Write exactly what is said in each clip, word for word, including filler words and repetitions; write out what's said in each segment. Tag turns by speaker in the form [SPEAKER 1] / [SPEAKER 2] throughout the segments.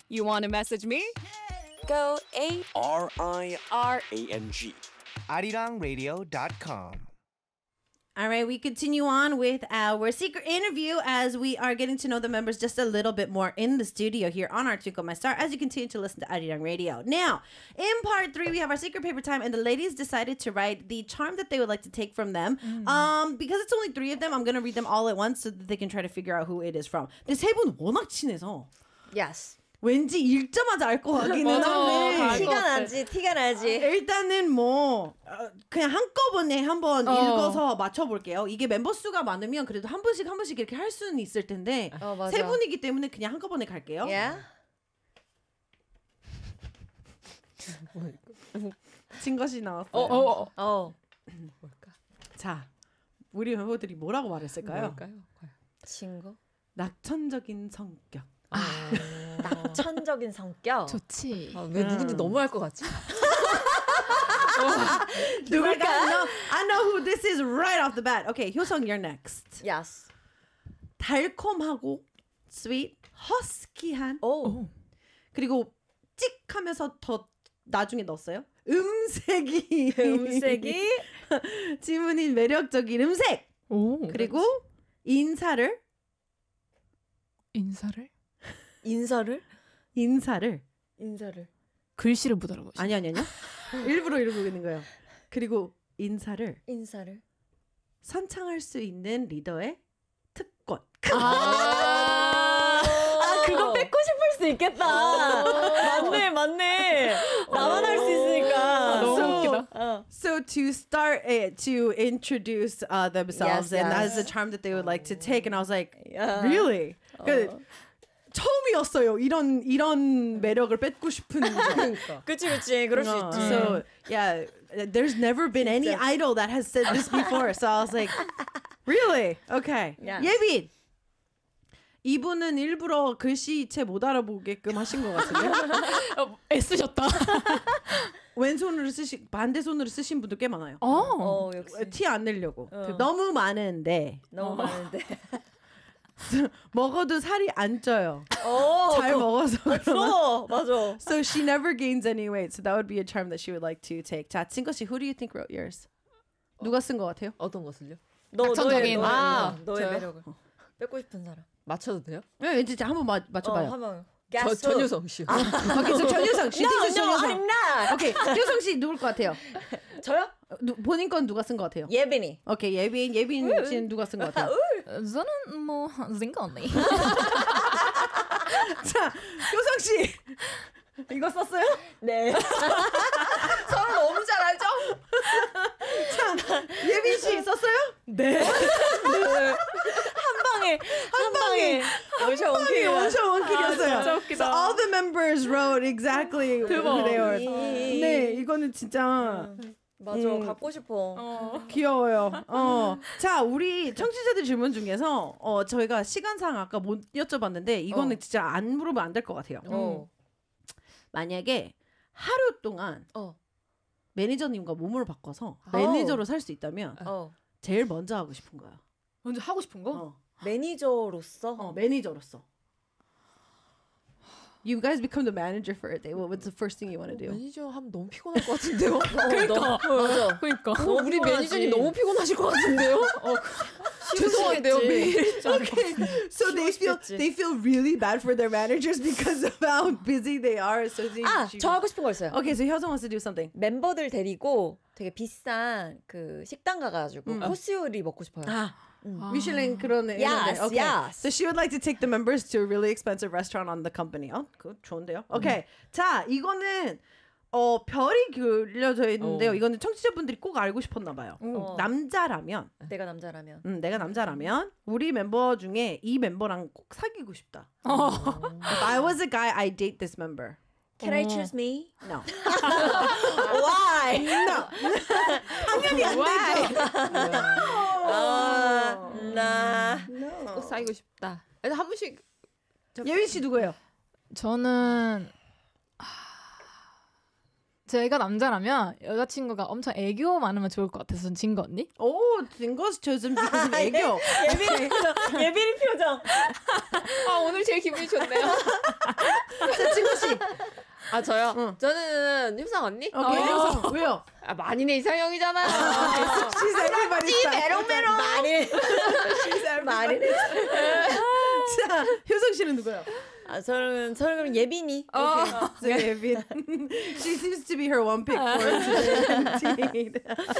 [SPEAKER 1] You want to message me?
[SPEAKER 2] Go A
[SPEAKER 3] R I
[SPEAKER 2] R
[SPEAKER 3] A N G.
[SPEAKER 4] arirang radio dot com.
[SPEAKER 5] All right, we continue on with our secret interview as we are getting to know the members just a little bit more in the studio here on our Twinkle My Star as you continue to listen to Arirang Radio. Now, in part three, we have our secret paper time, and the ladies decided to write the charm that they would like to take from them. Mm. Um, because it's only three of them, I'm going to read them all at once so that they can try to figure out who it is from. 근데 세 분 워낙 친해서
[SPEAKER 2] Yes.
[SPEAKER 5] 왠지 읽자마자 알 것 같기는 한데
[SPEAKER 2] 티가 나지, 티가 나지.
[SPEAKER 5] 일단은 뭐 어, 그냥 한꺼번에 한번
[SPEAKER 6] 어.
[SPEAKER 5] 읽어서 맞춰볼게요. 이게 멤버 수가 많으면 그래도 한 분씩 한 분씩 이렇게 할 수는 있을 텐데
[SPEAKER 2] 어, 맞아.
[SPEAKER 5] 세 분이기 때문에 그냥 한꺼번에 갈게요.
[SPEAKER 2] Yeah?
[SPEAKER 5] 진 것이 나왔어요.
[SPEAKER 6] 어, 어.
[SPEAKER 2] 어.
[SPEAKER 5] 자, 우리 멤버들이 뭐라고 말했을까요?
[SPEAKER 6] 뭘까요?
[SPEAKER 2] 친구?
[SPEAKER 5] 낙천적인 성격.
[SPEAKER 2] 낙천적인 성격.
[SPEAKER 6] 좋지.
[SPEAKER 7] 아, 왜 누군지 너무 알 것 같지?
[SPEAKER 5] 누굴까? I know, I know who this is right off the bat. Okay, 효성, you're next.
[SPEAKER 2] Yes.
[SPEAKER 5] 달콤하고 sweet, 허스키한.
[SPEAKER 2] 오.
[SPEAKER 5] 그리고 찍하면서 더 나중에 넣었어요. 음색이
[SPEAKER 2] 음색이
[SPEAKER 5] 지문인 매력적인 음색.
[SPEAKER 6] 오.
[SPEAKER 5] 그리고 인사를
[SPEAKER 6] 인사를?
[SPEAKER 2] 인사를?
[SPEAKER 5] 인사를
[SPEAKER 2] 인사를.
[SPEAKER 6] 글씨를 못 알아보시.
[SPEAKER 5] 아니 아니 아니요. 일부러 이러고 있는 거예요. 그리고 인사를
[SPEAKER 2] 인사를.
[SPEAKER 5] 선창할 수 있는 리더의 특권.
[SPEAKER 2] 아, 아 그거 뺏고 싶을 수 있겠다. 맞네, 맞네. 나만 할 수 있으니까.
[SPEAKER 6] 너무
[SPEAKER 5] So,
[SPEAKER 6] 웃기다.
[SPEAKER 2] 어.
[SPEAKER 5] So to start it, to introduce uh, themselves,
[SPEAKER 2] Yes,
[SPEAKER 5] and
[SPEAKER 2] yes.
[SPEAKER 5] that's the charm that they would like to take, and I was like,
[SPEAKER 2] Yeah.
[SPEAKER 5] really? 그, 처음이었어요. 이런 이런 매력을 뺏고 싶은.
[SPEAKER 2] 그치, 그치. 그럴 수
[SPEAKER 5] Uh,
[SPEAKER 2] 있지.
[SPEAKER 5] So yeah, there's never been any idol that has said this before. So I was like, really? Okay.
[SPEAKER 2] Yes.
[SPEAKER 5] 예빈. 이분은 일부러 글씨체 못 알아보게끔 하신 것 같은데.
[SPEAKER 6] 어, 애쓰셨다.
[SPEAKER 5] 왼손으로 쓰시 반대손으로 쓰신 분도 꽤 많아요.
[SPEAKER 6] 어.
[SPEAKER 2] 어, 역시.
[SPEAKER 5] 티 안 내려고.
[SPEAKER 2] 어.
[SPEAKER 5] 너무 많은데
[SPEAKER 2] 너무 많은데.
[SPEAKER 5] 먹어도 살이 안 쪄요.
[SPEAKER 2] 어,
[SPEAKER 5] 잘 먹어서.
[SPEAKER 2] 어, 맞아.
[SPEAKER 5] So she never gains any weight. So that would be a charm that she would like to take. 자, 진거 씨, who do you think wrote yours? 누가 쓴 것 같아요?
[SPEAKER 7] 어떤 것을요?
[SPEAKER 2] 너,
[SPEAKER 6] 낙천적인.
[SPEAKER 2] 너의, 너의,
[SPEAKER 7] 아,
[SPEAKER 2] 너의
[SPEAKER 7] 저요?
[SPEAKER 2] 매력을 뺏고 싶은 사람.
[SPEAKER 7] 맞춰도 돼요?
[SPEAKER 5] 네, 왠지 한번 맞 맞춰봐요.
[SPEAKER 2] 어, 한번.
[SPEAKER 7] 저, 전유성 씨.
[SPEAKER 5] 오케이, so 전유성. She thinks it's
[SPEAKER 2] No, no,
[SPEAKER 5] 전유성.
[SPEAKER 2] I'm not.
[SPEAKER 5] 오케이, 효성 씨 누굴 것 같아요?
[SPEAKER 2] 저요?
[SPEAKER 5] 어, 누, 본인 건 누가 쓴 것 같아요?
[SPEAKER 2] 예빈이.
[SPEAKER 5] 오케이, 예빈, 예빈 씨는 누가 쓴 것 같아요?
[SPEAKER 6] 저는 뭐 zinga 언니.
[SPEAKER 5] 자, 효성 씨 이거 썼어요?
[SPEAKER 2] 네.
[SPEAKER 7] 서로 너무 잘 알죠?
[SPEAKER 5] 자, 예빈 씨 썼어요?
[SPEAKER 2] 네. 한 방에 한 방에 원샷 원킬이
[SPEAKER 5] 원샷 원킬이었어요.
[SPEAKER 6] 진짜 웃기다.
[SPEAKER 5] So all the members wrote exactly who they were. 네, 이거는 진짜
[SPEAKER 2] 맞아.
[SPEAKER 5] 음.
[SPEAKER 2] 갖고 싶어.
[SPEAKER 5] 귀여워요. 어. 자, 우리 청취자들 질문 중에서 어, 저희가 시간상 아까 못 여쭤봤는데 이거는
[SPEAKER 2] 어.
[SPEAKER 5] 진짜 안 물어보면 안 될 것 같아요.
[SPEAKER 2] 어.
[SPEAKER 5] 만약에 하루 동안
[SPEAKER 2] 어.
[SPEAKER 5] 매니저님과 몸을 바꿔서
[SPEAKER 2] 어.
[SPEAKER 5] 매니저로 살 수 있다면
[SPEAKER 2] 어.
[SPEAKER 5] 제일 먼저 하고 싶은 거야.
[SPEAKER 6] 먼저 하고 싶은 거?
[SPEAKER 5] 어.
[SPEAKER 2] 매니저로서
[SPEAKER 5] 어, 매니저로서. You guys become the manager for a day. What, what's the first thing you want to do?
[SPEAKER 7] 매니저 하면 너무 피곤할 것 같은데요?
[SPEAKER 2] 그러니까 맞아.
[SPEAKER 6] 그러니까.
[SPEAKER 7] 어, 우리 매니저님 너무 피곤하실 것 같은데요? 어, 죄송한데요, 매일.
[SPEAKER 5] Okay, so they feel
[SPEAKER 2] 싶겠지.
[SPEAKER 5] they feel really bad for their managers because of how busy they are. So they,
[SPEAKER 2] 아, 저 하고 싶은 거 있어요.
[SPEAKER 5] Okay, so Hyosung wants to do something.
[SPEAKER 2] 멤버들 데리고 되게 비싼 그 식당 가가지고
[SPEAKER 5] 음.
[SPEAKER 2] 코스 요리 먹고 싶어요.
[SPEAKER 5] 아,
[SPEAKER 2] 음.
[SPEAKER 5] Michelin 그런
[SPEAKER 2] Yes,
[SPEAKER 5] 있는데. Okay.
[SPEAKER 2] yes.
[SPEAKER 5] So she would like to take the members to a really expensive restaurant on the company. 어, 그 좋은데요. Okay. 자, 이거는 어 별이 그려져 있는데요.
[SPEAKER 7] 어.
[SPEAKER 5] 이거는 청취자분들이 꼭 알고 싶었나 봐요.
[SPEAKER 2] 어.
[SPEAKER 5] 남자라면,
[SPEAKER 2] 내가 남자라면.
[SPEAKER 5] 음, 내가 남자라면 우리 멤버 중에 이 멤버랑 꼭 사귀고 싶다. If I was a guy, I date this member.
[SPEAKER 2] Can I choose me?
[SPEAKER 5] No.
[SPEAKER 2] Why?
[SPEAKER 5] No. 당연히 안 되죠.
[SPEAKER 2] 아, 나.
[SPEAKER 7] 꼭 사귀고 싶다. 그래서 한 분씩
[SPEAKER 5] 예빈 씨 누구예요?
[SPEAKER 6] 저는 아, 제가 남자라면 여자친구가 엄청 애교 많으면 좋을 것 같아서 진거 언니?
[SPEAKER 5] 오, 진거스 chosen because of 애교.
[SPEAKER 2] 예빈이 표정. 예빈이 표정.
[SPEAKER 7] 아 오늘 제일 기분이 좋네요.
[SPEAKER 5] 자, 진거
[SPEAKER 7] 아 저요? 저는 효상 언니?
[SPEAKER 5] 어, 왜요? 왜요?
[SPEAKER 7] 아, 만인의 이상형이잖아요.
[SPEAKER 5] She's everybody's 메롱메롱. 많이. She's 많이. 자, 효성 씨는 누구요?
[SPEAKER 2] 아, 저는 저는 그럼 예빈이.
[SPEAKER 5] 어, so 예빈. She seems to be her one pick for today.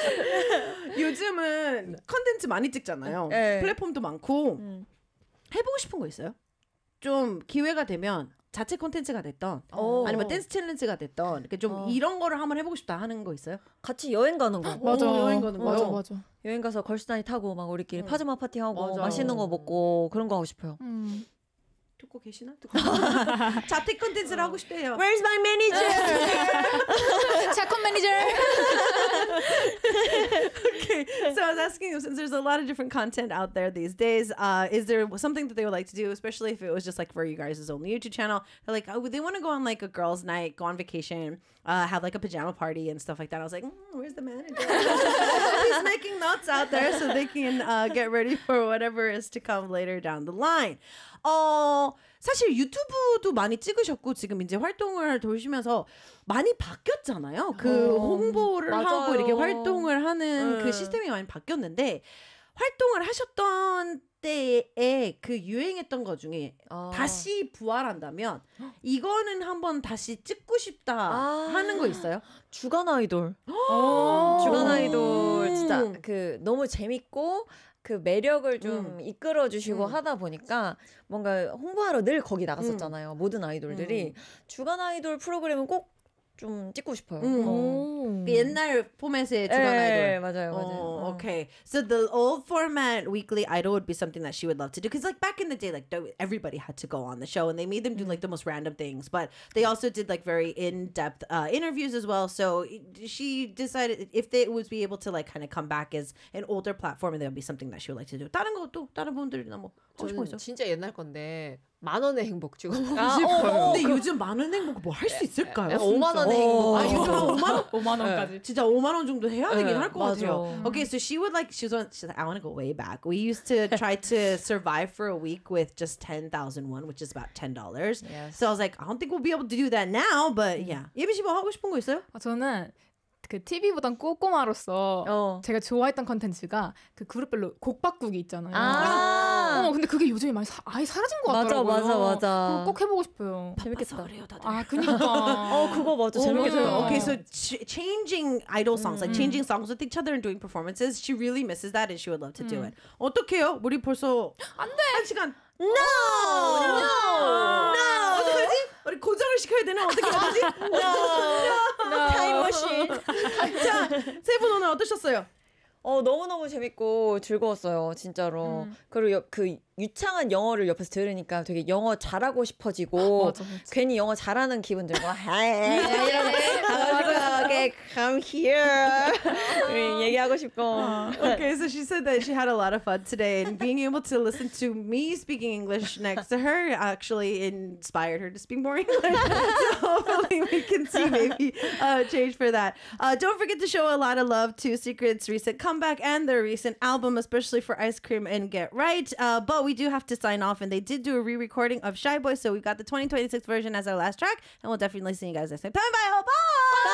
[SPEAKER 5] 요즘은 컨텐츠 많이 찍잖아요.
[SPEAKER 2] 네.
[SPEAKER 5] 플랫폼도 많고.
[SPEAKER 2] 음.
[SPEAKER 5] 해보고 싶은 거 있어요? 좀 기회가 되면 자체 콘텐츠가 됐던
[SPEAKER 2] 오.
[SPEAKER 5] 아니면 댄스 챌린지가 됐던 이렇게 좀
[SPEAKER 2] 어.
[SPEAKER 5] 이런 거를 한번 해보고 싶다 하는 거 있어요?
[SPEAKER 2] 같이 여행 가는 거.
[SPEAKER 6] 맞아.
[SPEAKER 5] 오, 여행 가는
[SPEAKER 6] 맞아,
[SPEAKER 5] 거요?
[SPEAKER 6] 맞아.
[SPEAKER 2] 여행 가서 걸스나이 타고 막 우리끼리 파자마 파티하고
[SPEAKER 5] 맞아.
[SPEAKER 2] 맛있는 거 먹고 그런 거 하고 싶어요.
[SPEAKER 6] 음.
[SPEAKER 5] 듣고 계시나? 듣고 자체 콘텐츠를 하고 싶대요.
[SPEAKER 2] Where's my manager?
[SPEAKER 6] 차콘 매니저.
[SPEAKER 5] Okay, so I was asking you, since there's a lot of different content out there these days, uh, is there something that they would like to do, especially if it was just like for you guys' own YouTube channel? They're like, oh, they want to go on like a girls' night, go on vacation, uh, have like a pajama party and stuff like that. I was like, mm, where's the manager? He's making notes out there so they can uh, get ready for whatever is to come later down the line. 어, 사실 유튜브도 많이 찍으셨고 지금 이제 활동을 도시면서 많이 바뀌었잖아요. 그
[SPEAKER 2] 어,
[SPEAKER 5] 홍보를 하고
[SPEAKER 2] 맞아요.
[SPEAKER 5] 이렇게 활동을 하는 그
[SPEAKER 2] 네.
[SPEAKER 5] 시스템이 많이 바뀌었는데 활동을 하셨던 때에 그 유행했던 것 중에
[SPEAKER 2] 아.
[SPEAKER 5] 다시 부활한다면 이거는 한번 다시 찍고 싶다
[SPEAKER 2] 아.
[SPEAKER 5] 하는 거 있어요?
[SPEAKER 2] 주간 아이돌.
[SPEAKER 6] 오.
[SPEAKER 2] 주간 아이돌 진짜 그 너무 재밌고 그 매력을 좀
[SPEAKER 5] 음.
[SPEAKER 2] 이끌어 주시고
[SPEAKER 5] 음.
[SPEAKER 2] 하다 보니까 뭔가 홍보하러 늘 거기 나갔었잖아요. 모든 아이돌들이
[SPEAKER 5] 음.
[SPEAKER 2] 주간 아이돌 프로그램은 꼭 좀 찍고 싶어요.
[SPEAKER 5] 음.
[SPEAKER 2] 어.
[SPEAKER 6] 오.
[SPEAKER 5] 그 옛날 포맷의 주간
[SPEAKER 2] 네,
[SPEAKER 5] 아이돌.
[SPEAKER 2] 맞아요, 맞아요.
[SPEAKER 5] Oh,
[SPEAKER 2] 어.
[SPEAKER 5] okay. So the old format weekly idol would be something that she would love to do because, like back in the day, like th- everybody had to go on the show, and they made them do like the most random things. But they also did like very in-depth uh, interviews as well. So it- she decided if they would be able to like kind of come back as an older platform, and that would be something that she would like to do. 다른 것도 다른 분들이나 뭐 하고 싶은 거 있어?
[SPEAKER 7] 저는 진짜 옛날 건데 만 원의 행복 찍어보고
[SPEAKER 2] 아,
[SPEAKER 7] 싶어요.
[SPEAKER 5] 근데 요즘 많은 행복 뭐 할 수 있을까요?
[SPEAKER 7] 오만 원의
[SPEAKER 5] 진짜?
[SPEAKER 7] 행복.
[SPEAKER 5] 아 요즘 한 오만 원?
[SPEAKER 6] 오만 원까지.
[SPEAKER 5] 진짜 오만 원 정도 해야 되긴
[SPEAKER 7] 네,
[SPEAKER 5] 할 것
[SPEAKER 2] 맞아.
[SPEAKER 5] 같아요. Okay, so she would like she's on. She's like, I want to go way back. We used to try to survive for a week with just ten thousand won, which is about ten dollars.
[SPEAKER 2] Yes.
[SPEAKER 5] So I was like, I don't think we'll be able to do that now, but yeah. 예빈 씨 뭐 하고 싶은 거 있어요?
[SPEAKER 6] 아, 저는 그 티비보단 꼬꼬마로서
[SPEAKER 2] 어.
[SPEAKER 6] 제가 좋아했던 컨텐츠가 그 그룹별로 곡 바꾸기 있잖아요.
[SPEAKER 2] 아.
[SPEAKER 6] 어, 근데 그게 요즘에 많이 사, 아예 사라진 것
[SPEAKER 2] 맞아,
[SPEAKER 6] 같더라고요.
[SPEAKER 2] 맞아, 맞아.
[SPEAKER 6] 그거 꼭 해보고 싶어요.
[SPEAKER 2] 재밌겠다.
[SPEAKER 5] 그래요, 다들.
[SPEAKER 6] 아, 그니까.
[SPEAKER 2] 어, 그거 맞아. 재밌겠다.
[SPEAKER 6] 맞아요.
[SPEAKER 5] Okay, so ch- changing idol songs, like changing songs with each other and doing performances, she really misses that and she would love to do it. 어떡해요? 우리 벌써 안 돼. 한 시간.
[SPEAKER 2] No! No!
[SPEAKER 5] 아, 어떡하지? 우리 고정을 시켜야 되나? 어떻게 해야 되지?
[SPEAKER 2] 타임머신.
[SPEAKER 5] 자, 세 분 오늘 어떠셨어요?
[SPEAKER 2] 어, 너무너무 재밌고 즐거웠어요. 진짜로. 그리고 여, 그 유창한 영어를 옆에서 들으니까 되게 영어 잘하고 싶어지고
[SPEAKER 6] 맞아, 맞아.
[SPEAKER 2] 괜히 영어 잘하는 기분 들고 이러고 가가지고 okay, come here 얘기하고 싶고.
[SPEAKER 5] Okay, so she said that she had a lot of fun today, and being able to listen to me speaking English next to her actually inspired her to speak more English. So hopefully we can see maybe uh, change for that. Uh, don't forget to show a lot of love to Secret's recent comeback and their recent album, especially for Ice Cream and Get Right. Uh, but we do have to sign off, and they did do a re-recording of Shy Boy, so we've got the twenty twenty-six version as our last track, and we'll definitely see you guys next time. Bye, bye.